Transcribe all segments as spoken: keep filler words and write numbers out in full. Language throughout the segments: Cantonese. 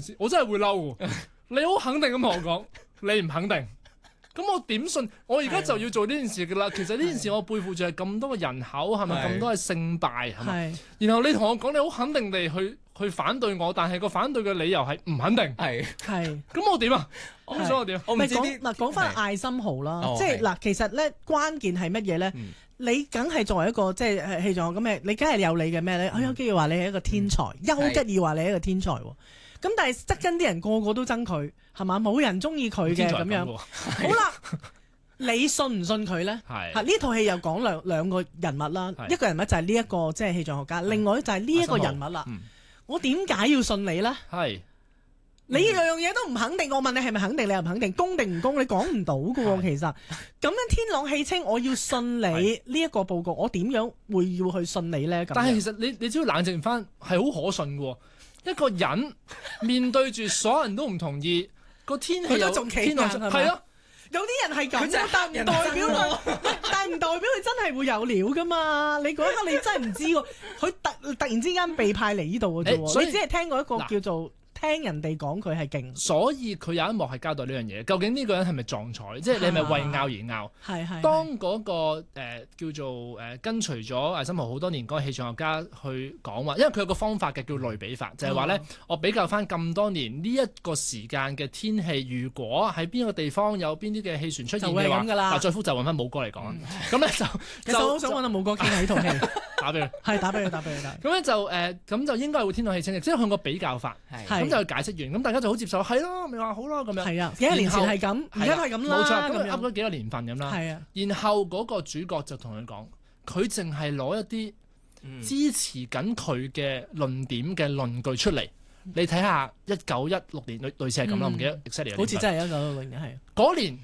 事，我真係會嬲喎。你好肯定咁同我講，你唔肯定。咁我點信？我而家就要做呢件事㗎啦。其實呢件事我背負住係咁多嘅人口，係咪咁多嘅勝敗？係咪？然後你同我講，你好肯定地去去反對我，但係個反對嘅理由係唔肯定。 係係。咁我點啊？我唔想我點？ 我唔知啲嗱，講翻艾森豪啦，即係嗱，其實咧關鍵係乜嘢咧？你梗係作為一個即係氣象學咁嘅，你梗係有你嘅咩咧？丘吉爾話你係一個天才，丘吉爾話你係一個天才喎。咁但係側跟啲人個個都憎佢，係嘛？冇人中意佢嘅咁樣。好啦，你信唔信佢咧？係呢套戲又講兩兩個人物啦，一個人物就係呢一個即係氣象學家，另外就係呢一個人物啦。我點解要信你咧？係你樣樣嘢都唔肯定，我問你係咪肯定，你又唔肯定，公定唔公，你講唔到㗎喎。其實咁樣天朗氣清，我要信你呢一個報告，我點樣會要去信你咧？ 但係其實你你只要冷靜翻，係好可信嘅。一個人面對住所有人都唔同意個天氣， 都仲企硬係啊！ 有啲人係咁，但唔代表佢，但唔代表佢真係會有料噶嘛？你嗰刻你真係唔知喎，佢突突然之間被派嚟呢度嘅啫喎，你只係聽過一個叫做。聽人哋講佢係勁， 所以佢有一幕係交代呢樣嘢。究竟呢個人係咪撞彩？即係你係咪為拗而拗？ 係係。 當嗰、那個、呃、叫做誒、呃、跟隨咗艾森豪好多年嗰個氣象學家去講話，因為佢有個方法嘅叫類比法，就係話咧，我比較翻咁多年呢一個時間嘅天氣，如果喺邊個地方有邊啲嘅氣旋出現嘅話，嗱再複雜揾翻武哥嚟講。咁咧、嗯、就其實我好想揾到武哥傾下呢套戲， 打俾佢， 係打俾佢，打俾佢打。 咁咧就誒咁、呃、就應該會天朗氣清嘅，即係向個比較法。咁就解釋完，咁大家就好接受，係咯，咪話好咯咁樣。 係啊，幾年前係咁，而家都係咁啦。 冇錯，咁噏咗幾個年份咁啦。 係啊。 然後嗰個主角就同佢講，佢淨係攞一啲支持緊佢嘅論點嘅論據出嚟。嗯、你睇下一九一六年類類似係咁啦，唔、嗯、記得 exactly。 好似真係一九一六年係。 嗰年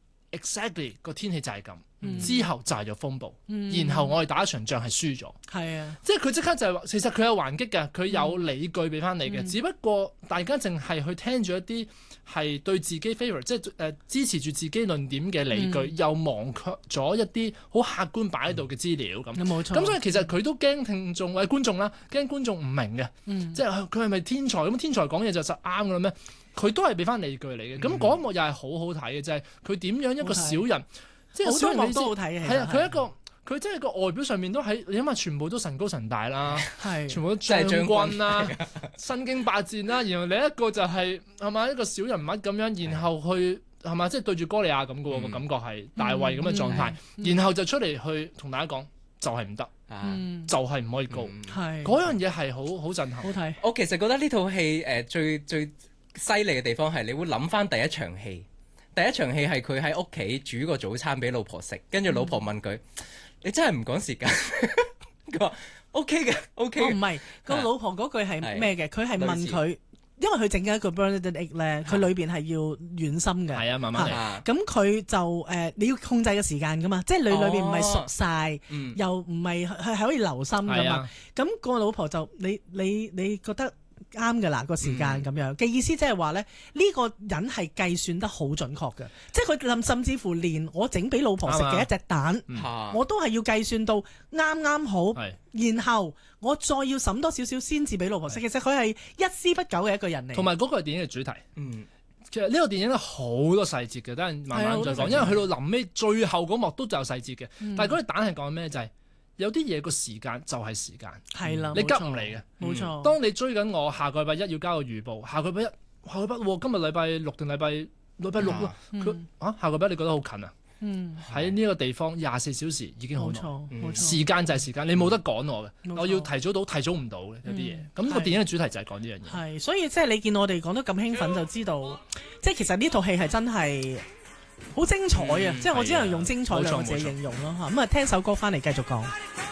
exactly 個天氣就係咁。嗯、之後就係有風暴，嗯、然後我哋打一場仗係輸咗， 係啊， 即係佢即刻就係話，其實佢有還擊嘅，佢有理據俾翻你嘅，嗯、只不過大家淨係去聽住一啲係對自己 favour，即係誒、呃、支持住自己論點嘅理據，嗯、又忘卻咗一啲好客觀擺喺度嘅資料咁。冇錯。咁所以其實佢都驚聽眾或者觀眾啦，驚觀眾唔明嘅，嗯、即係佢係咪天才咁？天才講嘢就實啱㗎啦咩？佢都係俾翻理據嚟嘅。咁嗰、嗯、一幕又係好好睇嘅，就係佢點樣一個小人。即係小人都好睇嘅，係啊！佢一個佢真係個外表上面都喺，你諗下全部都神高神大啦，係全部都將軍啦，身經百戰啦，然後另一個就係係咪一個小人物咁樣，然後去係咪即係對住哥利亞咁嘅喎個感覺係大衛咁嘅狀態，然後就出嚟去同大家講就係唔得，就係唔可以高，係嗰樣嘢係好好震撼。 好睇。 我其實覺得呢套戲誒最最犀利嘅地方係你會諗翻第一場戲。第一場戲係佢喺屋企煮個早餐俾老婆食，跟住老婆問佢：嗯、你真係唔趕時間？佢話：O K 嘅，O K。唔係個老婆嗰句係咩嘅？佢係問佢，因為佢整緊一個 Benedict egg 咧，佢裏邊係要軟心嘅。係啊，慢慢嚟。咁佢就誒、呃，你要控制個時間噶嘛，即係你裏邊唔係熟晒，哦嗯、又唔係係係可以留心噶嘛。咁、啊、個老婆就你你你覺得？啱㗎啦，個時間咁樣嘅意思即係話咧，呢個人係計算得好準確嘅，即係佢甚至乎連我整俾老婆食嘅一隻蛋，嗯、我都係要計算到啱啱好，是然後我再要審多少少先至俾老婆食。是其實佢係一絲不苟嘅一個人嚟。同埋嗰個係電影嘅主題。嗯，其實呢個電影咧好多細節嘅，等陣慢慢再講，因為去到臨尾最後嗰幕都仲有細節嘅。嗯、但係嗰隻蛋係講咩就係、是？有啲嘢個時間就係時間，係啦，你急唔嚟嘅，冇錯。當你追緊我，下個禮拜一要交個預報，下個禮拜一，下個禮拜今日禮拜六定禮拜禮拜六咯，佢啊下個禮拜你覺得好近啊？嗯，喺呢個地方廿四小時已經好耐，冇錯，時間就係時間，你冇得趕我嘅，我要提早到提早唔到嘅有啲嘢。咁個電影嘅主題就係講呢樣嘢。係，所以即係你見我哋講得咁興奮，就知道即係其實呢套戲係真係好精彩啊！即係我只能用精彩兩個字形容咯嚇。咁啊，聽首歌翻嚟繼續講。